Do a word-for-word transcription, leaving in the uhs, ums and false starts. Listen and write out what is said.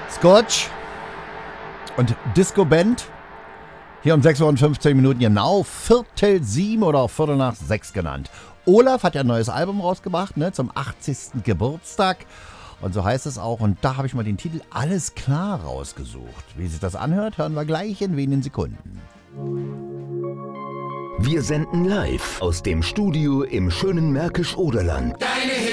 Scotch und Disco Band. Hier um sechs Uhr und fünfzehn Minuten genau, Viertel sieben oder auch Viertel nach sechs genannt. Olaf hat ja ein neues Album rausgebracht, ne, zum achtzigsten Geburtstag. Und so heißt es auch. Und da habe ich mal den Titel Alles klar rausgesucht. Wie sich das anhört, hören wir gleich in wenigen Sekunden. Wir senden live aus dem Studio im schönen Märkisch-Oderland.